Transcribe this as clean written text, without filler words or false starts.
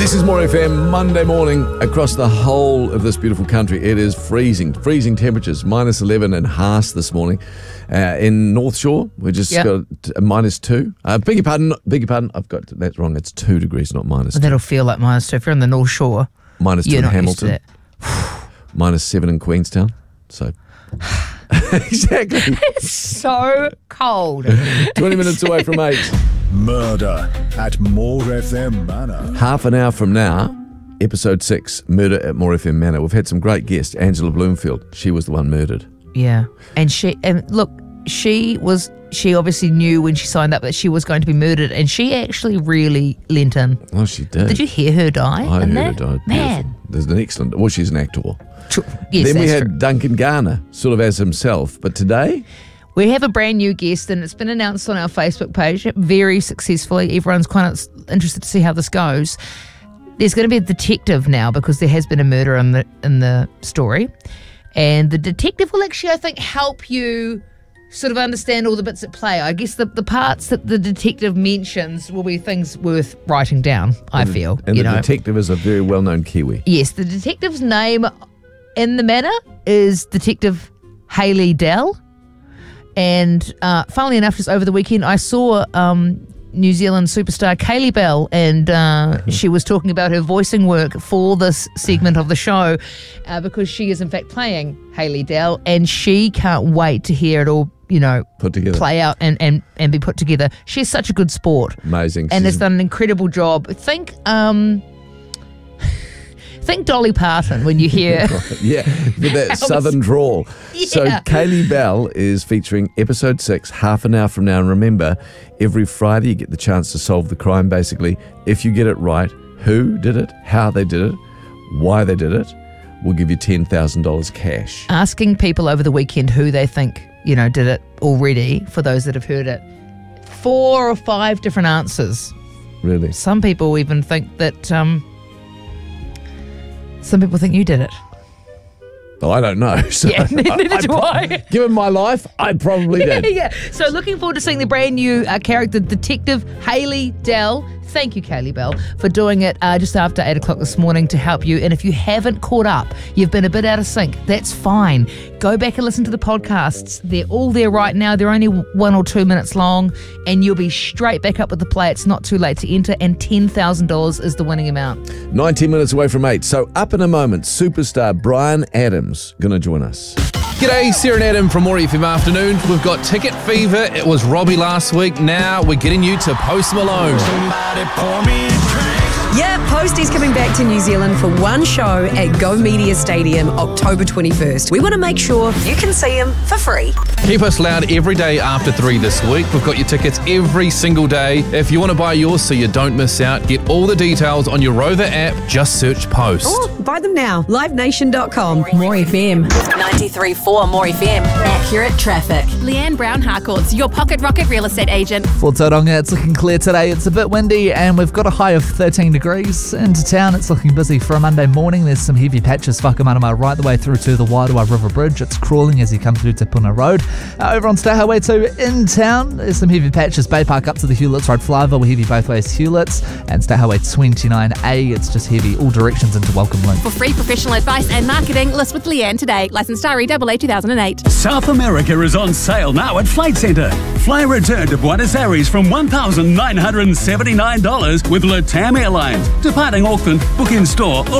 This is More FM, Monday morning across the whole of this beautiful country. It is freezing temperatures, minus 11 in Haas this morning. In North Shore, we just got a minus 2. Beg your pardon, I've got that wrong. It's 2 degrees, not minus 2. That'll feel like minus 2. If you're on the North Shore, minus 2 in Hamilton. Minus 7 in Queenstown. So, exactly. It's so cold. 20 minutes away from 8. Murder at More FM Manor. Half an hour from now, episode 6, Murder at More FM Manor. We've had some great guests. Angela Bloomfield, she was the one murdered. Yeah. And she obviously knew when she signed up that she was going to be murdered, and she actually really lent in. Oh, she did. Did you hear her die? I heard her die. Man. There's an excellent, well, she's an actor. Yes, then we had true. Duncan Garner, sort of as himself. But today, we have a brand new guest, and it's been announced on our Facebook page very successfully. Everyone's kind of interested to see how this goes. There's going to be a detective now because there has been a murder in the story. And the detective will actually, I think, help you sort of understand all the bits at play. I guess the parts that the detective mentions will be things worth writing down, I feel. And the detective is a very well-known Kiwi. Yes, the detective's name in the manor is Detective Hayley Dell. And funnily enough, just over the weekend, I saw New Zealand superstar Kaylee Bell, and she was talking about her voicing work for this segment of the show because she is in fact playing Hayley Dell, and she can't wait to hear it all, put together, play out and be put together. She's such a good sport. Amazing. And has done an incredible job. Think Dolly Parton when you hear... Yeah, with that southern drawl. Yeah. So Kaylee Bell is featuring episode 6, half an hour from now. And remember, every Friday you get the chance to solve the crime, basically. If you get it right, who did it, how they did it, why they did it, we'll give you $10,000 cash. Asking people over the weekend who they think, did it already, for those that have heard it. 4 or 5 different answers. Really? Some people even think that... Some people think you did it. Well, I don't know. So yeah, neither do I. Given my life, I probably did. Yeah. So looking forward to seeing the brand new character, Detective Hayley Dell. Thank you, Kaylee Bell, for doing it just after 8 o'clock this morning to help you. And if you haven't caught up, you've been a bit out of sync, that's fine. Go back and listen to the podcasts. They're all there right now. They're only 1 or 2 minutes long, and you'll be straight back up with the play. It's not too late to enter, and $10,000 is the winning amount. 19 minutes away from 8. So up in a moment, superstar Bryan Adams going to join us. G'day, Sarah and Adam from More FM Afternoon. We've got Ticket Fever. It was Robbie last week. Now we're getting you to Post Malone. Yeah, Posty's coming back to New Zealand for one show at Go Media Stadium, October 21st. We want to make sure you can see him for free. Keep us loud every day after 3 this week. We've got your tickets every single day. If you want to buy yours so you don't miss out, get all the details on your Rover app. Just search Post. Oh, buy them now. LiveNation.com. More FM. 93.4 More FM. Accurate traffic. Leanne Brown Harcourts, your Pocket Rocket real estate agent. For Tauranga, it's looking clear today. It's a bit windy and we've got a high of 13 degrees. Into town, it's looking busy for a Monday morning. There's some heavy patches, Whakamarama, right the way through to the Wairoa River Bridge. It's crawling as you come through Te Puna Road. Over on State Highway 2 in town, there's some heavy patches. Bay Park up to the Hewletts Road flyover, we're heavy both ways Hewletts. And State Highway 29A, it's just heavy all directions into Welcome Link. For free professional advice and marketing, list with Leanne today. Licensed RE AA 2008. South America is on sale now at Flight Centre. Fly return to Buenos Aires from $1,979 with LATAM Airlines. Departing Auckland, book in store.